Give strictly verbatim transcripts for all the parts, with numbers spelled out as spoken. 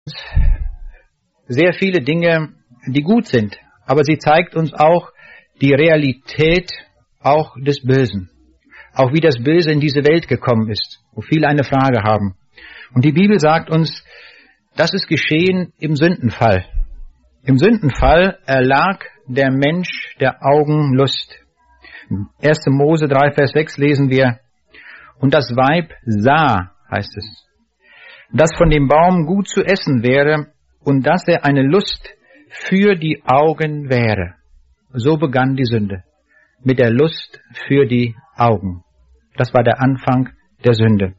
sehr viele Dinge, die gut sind, aber sie zeigt uns auch die Realität auch des Bösen. Auch wie das Böse in diese Welt gekommen ist, wo viele eine Frage haben. Und die Bibel sagt uns, das ist geschehen im Sündenfall. Im Sündenfall erlag der Mensch der Augenlust. erster Mose drei, Vers sechs lesen wir, und das Weib sah, heißt es, dass von dem Baum gut zu essen wäre und dass er eine Lust für die Augen wäre. So begann die Sünde, mit der Lust für die Augen. Das war der Anfang der Sünde.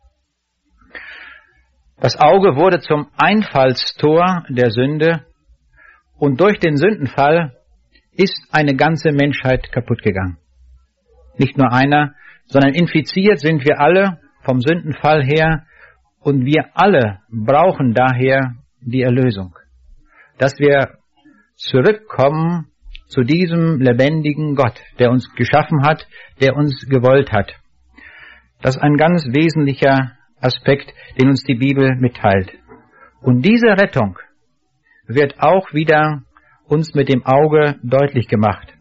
Das Auge wurde zum Einfallstor der Sünde und durch den Sündenfall ist eine ganze Menschheit kaputt gegangen. Nicht nur einer, sondern infiziert sind wir alle vom Sündenfall her und wir alle brauchen daher die Erlösung. Dass wir zurückkommen zu diesem lebendigen Gott, der uns geschaffen hat, der uns gewollt hat. Das ist ein ganz wesentlicher Aspekt, den uns die Bibel mitteilt. Und diese Rettung wird auch wieder uns mit dem Auge deutlich gemacht.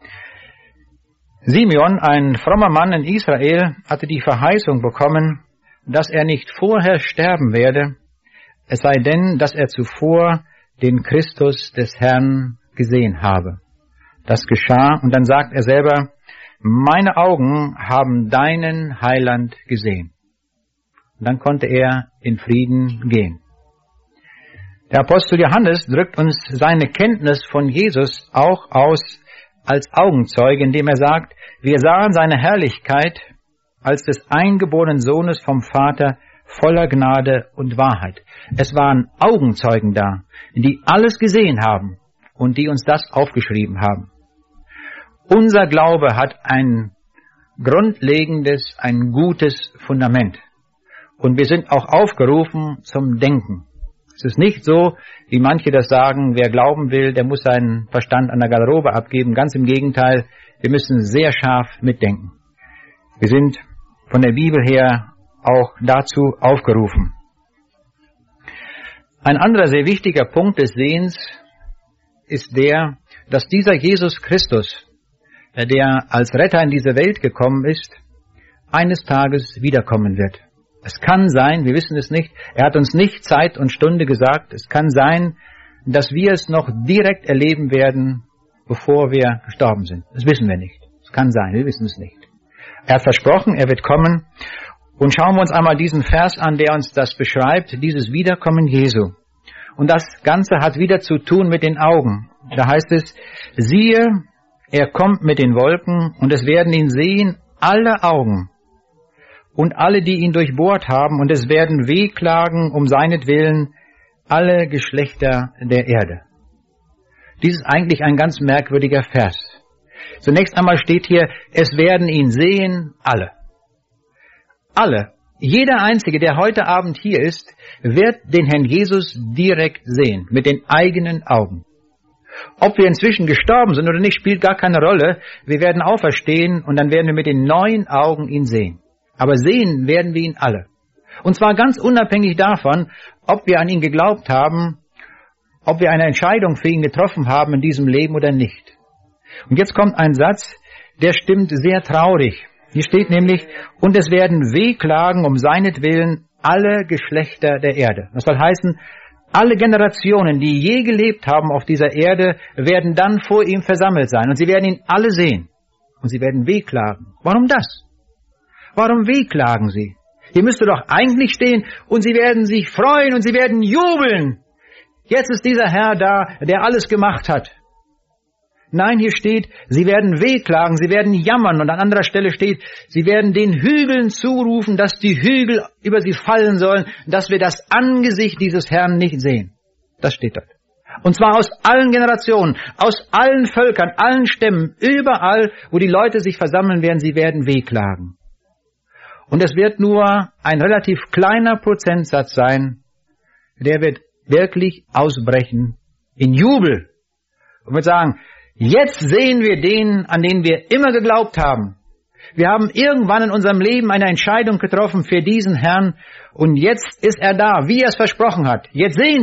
Simeon, ein frommer Mann in Israel, hatte die Verheißung bekommen, dass er nicht vorher sterben werde, es sei denn, dass er zuvor den Christus des Herrn gesehen habe. Das geschah und dann sagt er selber, meine Augen haben deinen Heiland gesehen. Und dann konnte er in Frieden gehen. Der Apostel Johannes drückt uns seine Kenntnis von Jesus auch aus als Augenzeuge, indem er sagt, wir sahen seine Herrlichkeit als des eingeborenen Sohnes vom Vater voller Gnade und Wahrheit. Es waren Augenzeugen da, die alles gesehen haben und die uns das aufgeschrieben haben. Unser Glaube hat ein grundlegendes, ein gutes Fundament. Und wir sind auch aufgerufen zum Denken. Es ist nicht so, wie manche das sagen, wer glauben will, der muss seinen Verstand an der Garderobe abgeben. Ganz im Gegenteil, wir müssen sehr scharf mitdenken. Wir sind von der Bibel her auch dazu aufgerufen. Ein anderer sehr wichtiger Punkt des Sehens ist der, dass dieser Jesus Christus, der als Retter in diese Welt gekommen ist, eines Tages wiederkommen wird. Es kann sein, wir wissen es nicht, er hat uns nicht Zeit und Stunde gesagt, es kann sein, dass wir es noch direkt erleben werden, bevor wir gestorben sind. Das wissen wir nicht. Es kann sein, wir wissen es nicht. Er hat versprochen, er wird kommen. Und schauen wir uns einmal diesen Vers an, der uns das beschreibt, dieses Wiederkommen Jesu. Und das Ganze hat wieder zu tun mit den Augen. Da heißt es, siehe, er kommt mit den Wolken und es werden ihn sehen alle Augen und alle, die ihn durchbohrt haben, und es werden wehklagen um seinetwillen alle Geschlechter der Erde. Dies ist eigentlich ein ganz merkwürdiger Vers. Zunächst einmal steht hier, es werden ihn sehen alle. Alle, jeder Einzige, der heute Abend hier ist, wird den Herrn Jesus direkt sehen, mit den eigenen Augen. Ob wir inzwischen gestorben sind oder nicht, spielt gar keine Rolle. Wir werden auferstehen und dann werden wir mit den neuen Augen ihn sehen. Aber sehen werden wir ihn alle. Und zwar ganz unabhängig davon, ob wir an ihn geglaubt haben, ob wir eine Entscheidung für ihn getroffen haben in diesem Leben oder nicht. Und jetzt kommt ein Satz, der stimmt sehr traurig. Hier steht nämlich, und es werden wehklagen um seinetwillen alle Geschlechter der Erde. Das soll heißen, alle Generationen, die je gelebt haben auf dieser Erde, werden dann vor ihm versammelt sein. Und sie werden ihn alle sehen. Und sie werden wehklagen. Warum das? Warum wehklagen sie? Hier müsste doch eigentlich stehen, und sie werden sich freuen und sie werden jubeln. Jetzt ist dieser Herr da, der alles gemacht hat. Nein, hier steht, sie werden wehklagen, sie werden jammern. Und an anderer Stelle steht, sie werden den Hügeln zurufen, dass die Hügel über sie fallen sollen, dass wir das Angesicht dieses Herrn nicht sehen. Das steht dort. Und zwar aus allen Generationen, aus allen Völkern, allen Stämmen, überall, wo die Leute sich versammeln werden, sie werden wehklagen. Und es wird nur ein relativ kleiner Prozentsatz sein, der wird wirklich ausbrechen in Jubel. Und wird sagen, jetzt sehen wir den, an den wir immer geglaubt haben. Wir haben irgendwann in unserem Leben eine Entscheidung getroffen für diesen Herrn und jetzt ist er da, wie er es versprochen hat. Jetzt sehen